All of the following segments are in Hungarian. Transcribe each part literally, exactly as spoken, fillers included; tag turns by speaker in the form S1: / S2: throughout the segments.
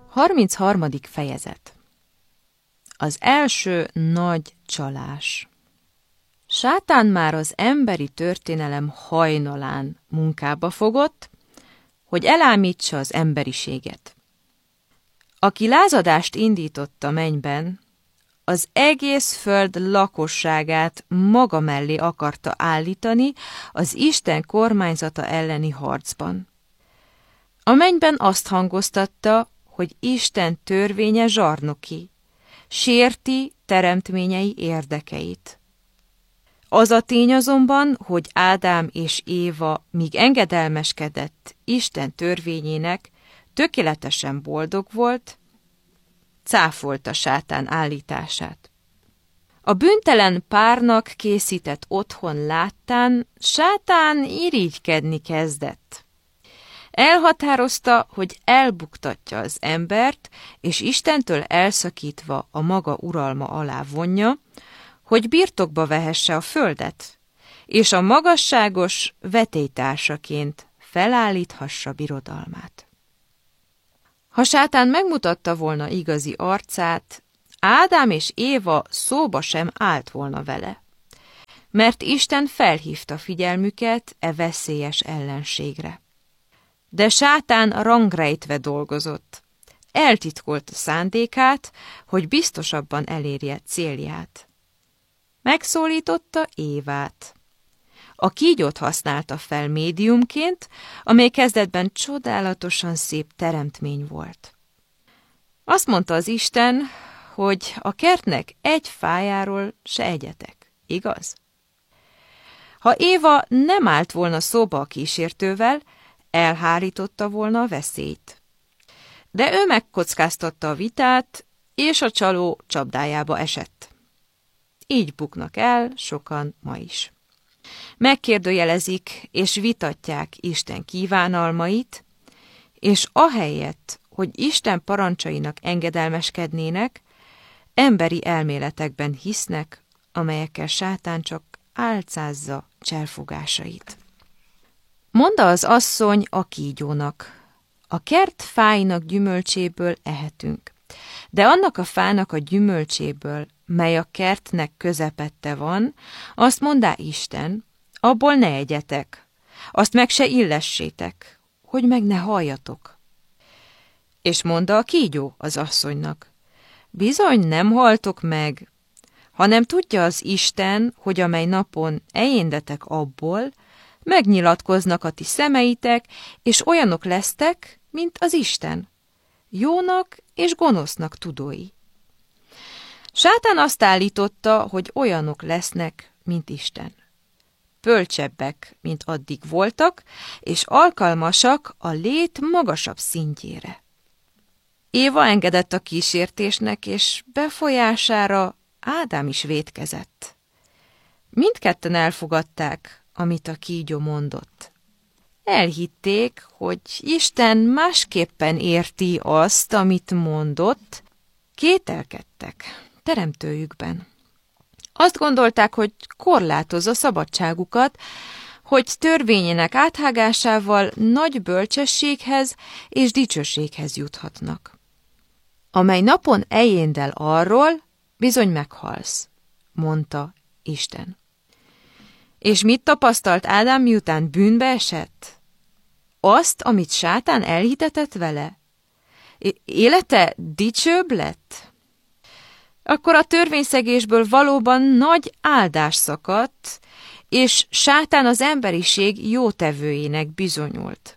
S1: harmincharmadik fejezet. Az első nagy csalás. Sátán már az emberi történelem hajnalán munkába fogott, hogy elámítsa az emberiséget. Aki lázadást indított a mennyben, az egész föld lakosságát maga mellé akarta állítani az Isten kormányzata elleni harcban. A mennyben azt hangoztatta, hogy Isten törvénye zsarnoki, sérti teremtményei érdekeit. Az a tény azonban, hogy Ádám és Éva, míg engedelmeskedett Isten törvényének, tökéletesen boldog volt, cáfolta Sátán állítását. A bűntelen párnak készített otthon láttán Sátán irigykedni kezdett. Elhatározta, hogy elbuktatja az embert, és Istentől elszakítva a maga uralma alá vonja, hogy birtokba vehesse a földet, és a magasságos vetélytársaként felállíthassa birodalmát. Ha Sátán megmutatta volna igazi arcát, Ádám és Éva szóba sem állt volna vele, mert Isten felhívta figyelmüket e veszélyes ellenségre. De Sátán rangrejtve dolgozott, eltitkolta szándékát, hogy biztosabban elérje célját. Megszólította Évát. A kígyót használta fel médiumként, amely kezdetben csodálatosan szép teremtmény volt. Azt mondta az Isten, hogy a kertnek egy fájáról se egyetek, igaz? Ha Éva nem állt volna szóba a kísértővel, elhárította volna a veszélyt. De ő megkockáztatta a vitát, és a csaló csapdájába esett. Így buknak el sokan ma is. Megkérdőjelezik és vitatják Isten kívánalmait, és ahelyett, hogy Isten parancsainak engedelmeskednének, emberi elméletekben hisznek, amelyekkel Sátán csak álcázza cselfogásait. Mondta az asszony a kígyónak: a kert fáinak gyümölcséből ehetünk, de annak a fának a gyümölcséből, mely a kertnek közepette van, azt mondá Isten, abból ne egyetek, azt meg se illessétek, hogy meg ne halljatok. És mondta a kígyó az asszonynak: bizony nem haltok meg, hanem tudja az Isten, hogy amely napon ejéndetek abból, megnyilatkoznak a ti szemeitek, és olyanok lesztek, mint az Isten, jónak és gonosznak tudói. Sátán azt állította, hogy olyanok lesznek, mint Isten. Bölcsebbek, mint addig voltak, és alkalmasak a lét magasabb szintjére. Éva engedett a kísértésnek, és befolyására Ádám is vétkezett. Mindketten elfogadták, amit a kígyó mondott. Elhitték, hogy Isten másképpen érti azt, amit mondott, kételkedtek teremtőjükben. Azt gondolták, hogy korlátozza szabadságukat, hogy törvényének áthágásával nagy bölcsességhez és dicsőséghez juthatnak. Amely napon ejéndel arról, bizony meghalsz, mondta Isten. És mit tapasztalt Ádám, miután bűnbe esett? Azt, amit Sátán elhitetett vele? Élete dicsőbb lett? Akkor a törvényszegésből valóban nagy áldás szakadt, és Sátán az emberiség jótevőjének bizonyult.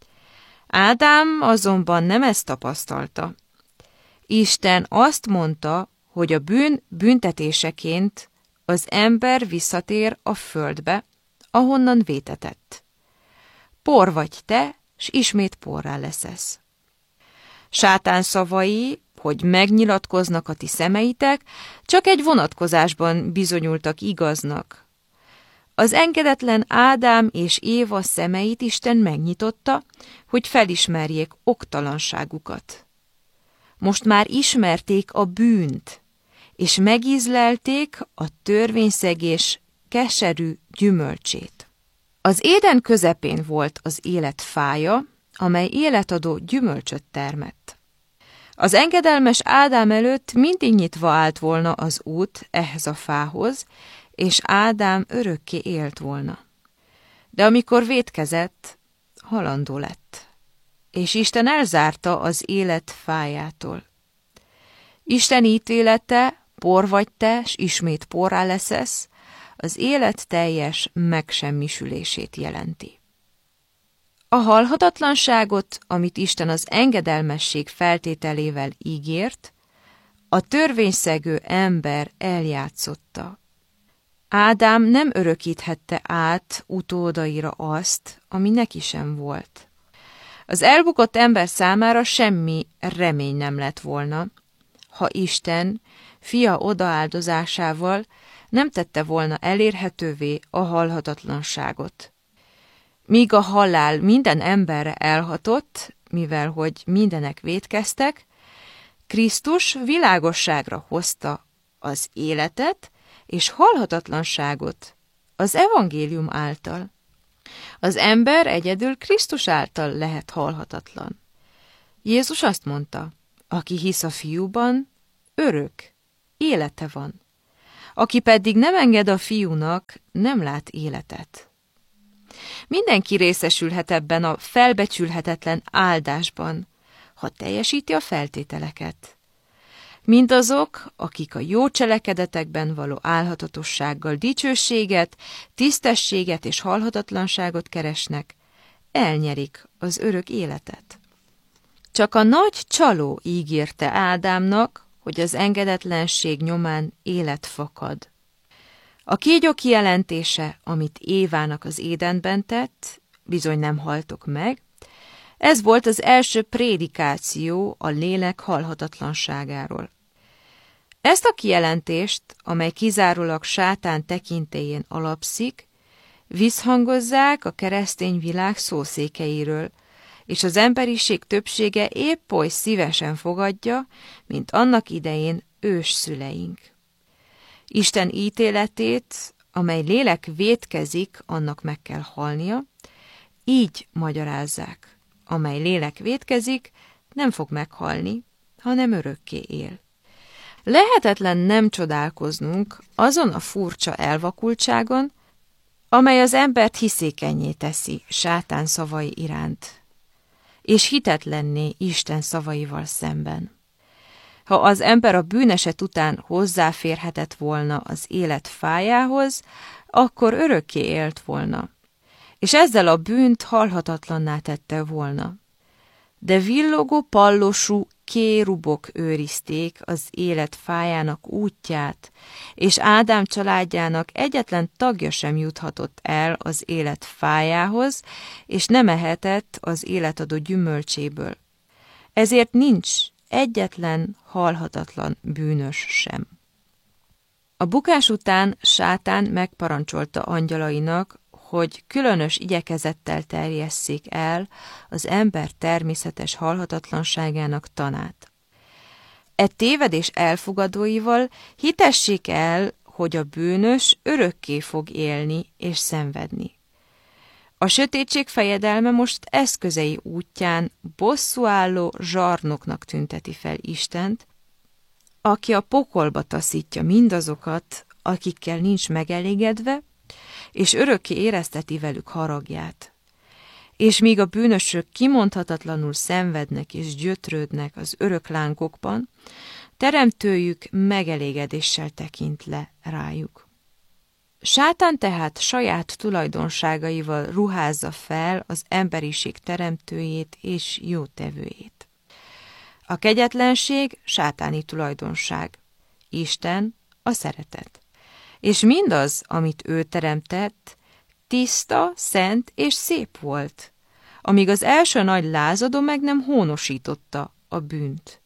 S1: Ádám azonban nem ezt tapasztalta. Isten azt mondta, hogy a bűn büntetéseként az ember visszatér a földbe, ahonnan vétetett. Por vagy te, s ismét porrá leszesz. Sátán szavai, hogy megnyilatkoznak a ti szemeitek, csak egy vonatkozásban bizonyultak igaznak. Az engedetlen Ádám és Éva szemeit Isten megnyitotta, hogy felismerjék oktalanságukat. Most már ismerték a bűnt, és megízlelték a törvényszegés keserű gyümölcsét. Az éden közepén volt az élet fája, amely életadó gyümölcsöt termett. Az engedelmes Ádám előtt mindig nyitva állt volna az út ehhez a fához, és Ádám örökké élt volna. De amikor vétkezett, halandó lett, és Isten elzárta az élet fájától. Isten ítélete, por vagy te, s ismét porrá leszesz, az élet teljes megsemmisülését jelenti. A halhatatlanságot, amit Isten az engedelmesség feltételével ígért, a törvényszegő ember eljátszotta. Ádám nem örökíthette át utódaira azt, ami neki sem volt. Az elbukott ember számára semmi remény nem lett volna, ha Isten fia odaáldozásával nem tette volna elérhetővé a halhatatlanságot. Míg a halál minden emberre elhatott, mivel hogy mindenek vétkeztek, Krisztus világosságra hozta az életet és halhatatlanságot az evangélium által. Az ember egyedül Krisztus által lehet halhatatlan. Jézus azt mondta, aki hisz a fiúban, örök, élete van. Aki pedig nem enged a fiúnak, nem lát életet. Mindenki részesülhet ebben a felbecsülhetetlen áldásban, ha teljesíti a feltételeket. Mindazok, akik a jó cselekedetekben való álhatatossággal dicsőséget, tisztességet és halhatatlanságot keresnek, elnyerik az örök életet. Csak a nagy csaló ígérte Ádámnak, hogy az engedetlenség nyomán élet fakad. A kígyó kijelentése, amit Évának az Édenben tett, bizony nem haltok meg, ez volt az első prédikáció a lélek halhatatlanságáról. Ezt a kijelentést, amely kizárólag sátán tekintélyén alapszik, visszhangozzák a keresztény világ szószékeiről, és az emberiség többsége épp oly szívesen fogadja, mint annak idején ősszüleink. Isten ítéletét, amely lélek vétkezik, annak meg kell halnia, így magyarázzák. Amely lélek vétkezik, nem fog meghalni, hanem örökké él. Lehetetlen nem csodálkoznunk azon a furcsa elvakultságon, amely az embert hiszékennyé teszi sátán szavai iránt, és hitetlenné Isten szavaival szemben. Ha az ember a bűneset után hozzáférhetett volna az élet fájához, akkor örökké élt volna, és ezzel a bűnt halhatatlanná tette volna. De villogó pallosú kérubok őrizték az élet fájának útját, és Ádám családjának egyetlen tagja sem juthatott el az élet fájához, és nem ehetett az életadó gyümölcséből. Ezért nincs egyetlen halhatatlan bűnös sem. A bukás után sátán megparancsolta angyalainak, hogy különös igyekezettel terjesszék el az ember természetes halhatatlanságának tanát. E tévedés elfogadóival hitessék el, hogy a bűnös örökké fog élni és szenvedni. A sötétség fejedelme most eszközei útján bosszúálló zsarnoknak tünteti fel Istent, aki a pokolba taszítja mindazokat, akikkel nincs megelégedve, és örökké érezteti velük haragját. És míg a bűnösök kimondhatatlanul szenvednek és gyötrődnek az örök lángokban, teremtőjük megelégedéssel tekint le rájuk. Sátán tehát saját tulajdonságaival ruházza fel az emberiség teremtőjét és jótevőjét. A kegyetlenség sátáni tulajdonság, Isten a szeretet. És mindaz, amit ő teremtett, tiszta, szent és szép volt, amíg az első nagy lázadó meg nem hónosította a bűnt.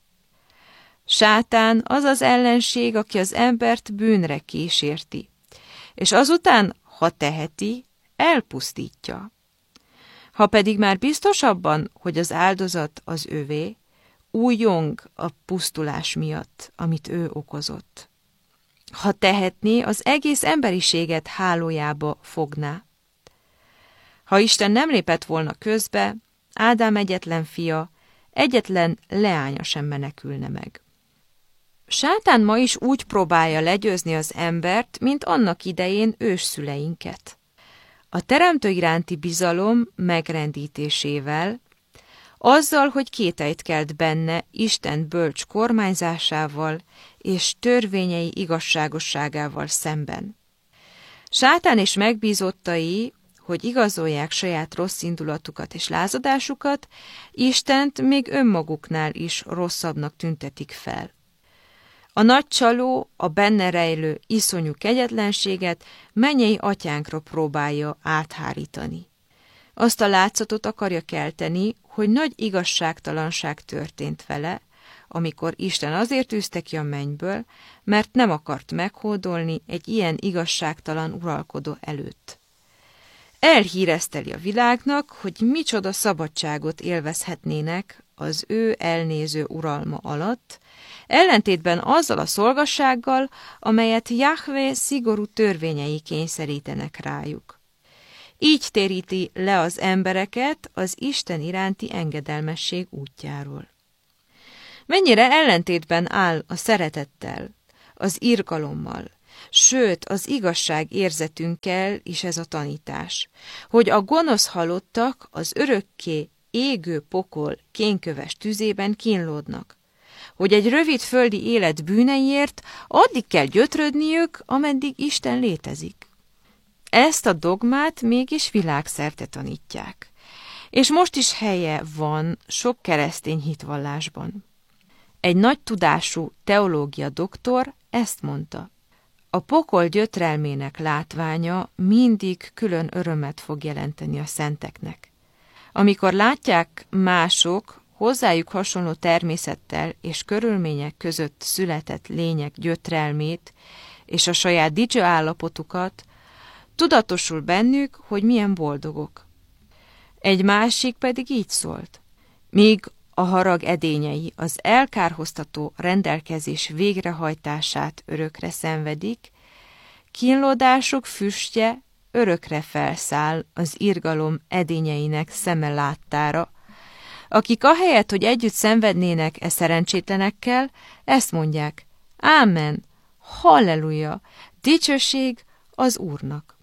S1: Sátán az az ellenség, aki az embert bűnre kísérti, és azután, ha teheti, elpusztítja. Ha pedig már biztos abban, hogy az áldozat az övé, újjong a pusztulás miatt, amit ő okozott. Ha tehetné, az egész emberiséget hálójába fogná. Ha Isten nem lépett volna közbe, Ádám egyetlen fia egyetlen leánya sem menekülne meg. Sátán ma is úgy próbálja legyőzni az embert, mint annak idején ősszüleinket. A teremtő iránti bizalom megrendítésével, azzal, hogy kételyt kelt benne Isten bölcs kormányzásával és törvényei igazságosságával szemben. Sátán és megbízottai, hogy igazolják saját rossz indulatukat és lázadásukat, Istent még önmaguknál is rosszabbnak tüntetik fel. A nagy csaló a benne rejlő iszonyú kegyetlenséget mennyei atyánkra próbálja áthárítani. Azt a látszatot akarja kelteni, hogy nagy igazságtalanság történt vele, amikor Isten azért űzte ki a mennyből, mert nem akart meghódolni egy ilyen igazságtalan uralkodó előtt. Elhírezteli a világnak, hogy micsoda szabadságot élvezhetnének az ő elnéző uralma alatt, ellentétben azzal a szolgassággal, amelyet Jahve szigorú törvényei kényszerítenek rájuk. Így téríti le az embereket az Isten iránti engedelmesség útjáról. Mennyire ellentétben áll a szeretettel, az irgalommal, sőt az igazság érzetünkkel is ez a tanítás, hogy a gonosz halottak az örökké égő pokol kénköves tüzében kínlódnak, hogy egy rövid földi élet bűneiért addig kell gyötrődniük, ameddig Isten létezik. Ezt a dogmát mégis világszerte tanítják, és most is helye van sok keresztény hitvallásban. Egy nagy tudású teológia doktor ezt mondta: a pokol gyötrelmének látványa mindig külön örömet fog jelenteni a szenteknek. Amikor látják mások hozzájuk hasonló természettel és körülmények között született lények gyötrelmét és a saját dicső állapotukat, tudatosul bennük, hogy milyen boldogok. Egy másik pedig így szólt: míg a harag edényei az elkárhoztató rendelkezés végrehajtását örökre szenvedik, kínlódások füstje örökre felszáll az irgalom edényeinek szeme láttára, akik ahelyett, hogy együtt szenvednének e szerencsétlenekkel, ezt mondják: ámen, halleluja, dicsőség az Úrnak.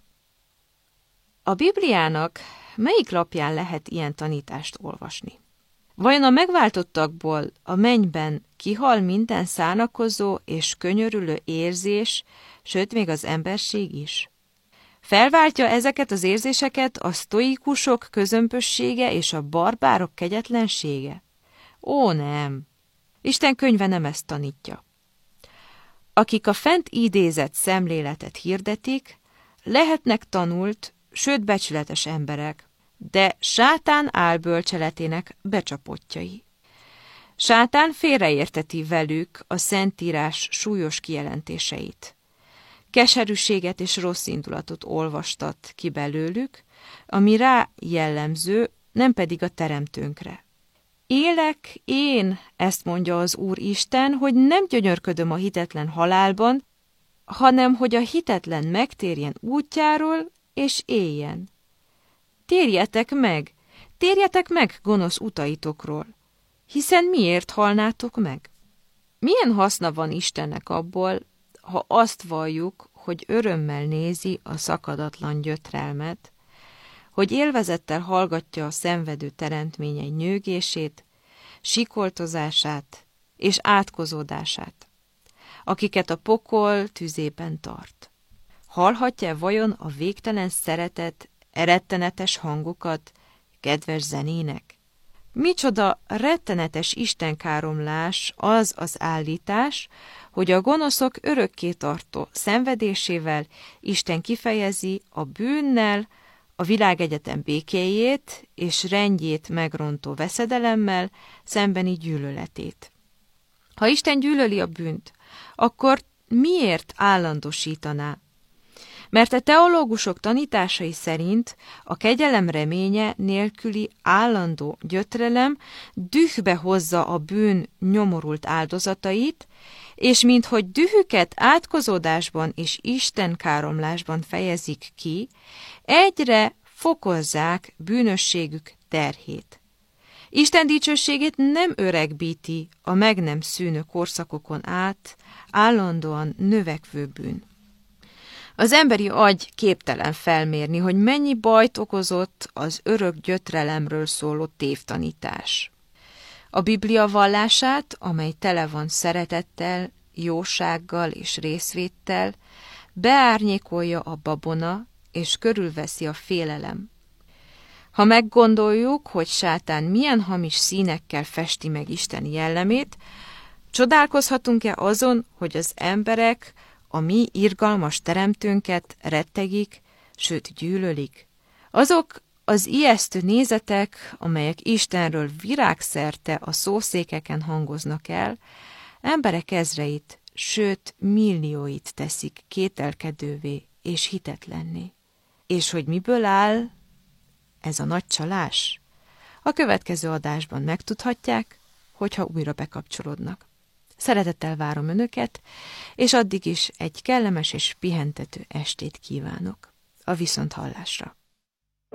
S1: A Bibliának melyik lapján lehet ilyen tanítást olvasni? Vajon a megváltottakból a mennyben kihal minden szánakozó és könyörülő érzés, sőt még az emberség is? Felváltja ezeket az érzéseket a sztoikusok közömbössége és a barbárok kegyetlensége? Ó, nem! Isten könyve nem ezt tanítja. Akik a fent idézett szemléletet hirdetik, lehetnek tanult, sőt becsületes emberek, de sátán álbölcseletének becsapottjai. Sátán félreérteti velük a Szentírás súlyos kijelentéseit. Keserűséget és rossz indulatot olvastat ki belőlük, ami rá jellemző, nem pedig a teremtőnkre. Élek én, ezt mondja az Úr Isten, hogy nem gyönyörködöm a hitetlen halálban, hanem hogy a hitetlen megtérjen útjáról és éljen. Térjetek meg, térjetek meg gonosz utaitokról, hiszen miért halnátok meg? Milyen haszna van Istennek abból, ha azt valljuk, hogy örömmel nézi a szakadatlan gyötrelmet, hogy élvezettel hallgatja a szenvedő teremtményei nyögését, sikoltozását és átkozódását, akiket a pokol tüzében tart. Hallhatja vajon a végtelen szeretet rettenetes hangokat kedves zenének? Micsoda rettenetes istenkáromlás az az állítás, hogy a gonoszok örökké tartó szenvedésével Isten kifejezi a bűnnel a világegyetem békéjét és rendjét megrontó veszedelemmel szembeni gyűlöletét. Ha Isten gyűlöli a bűnt, akkor miért állandosítaná? Mert a teológusok tanításai szerint a kegyelem reménye nélküli állandó gyötrelem dühbe hozza a bűn nyomorult áldozatait, és minthogy dühüket átkozódásban és istenkáromlásban fejezik ki, egyre fokozzák bűnösségük terhét. Isten dicsőségét nem öregbíti a meg nem szűnő korszakokon át állandóan növekvő bűn. Az emberi agy képtelen felmérni, hogy mennyi bajt okozott az örök gyötrelemről szóló tévtanítás. A Biblia vallását, amely tele van szeretettel, jósággal és részvéttel, beárnyékolja a babona, és körülveszi a félelem. Ha meggondoljuk, hogy sátán milyen hamis színekkel festi meg Isten jellemét, csodálkozhatunk-e azon, hogy az emberek a mi irgalmas teremtőnket rettegik, sőt gyűlölik? Azok az ijesztő nézetek, amelyek Istenről virágszerte a szószékeken hangoznak el, emberek ezreit, sőt millióit teszik kételkedővé és hitetlenné. És hogy miből áll ez a nagy csalás? A következő adásban megtudhatják, hogyha újra bekapcsolódnak. Szeretettel várom Önöket, és addig is egy kellemes és pihentető estét kívánok. A viszonthallásra!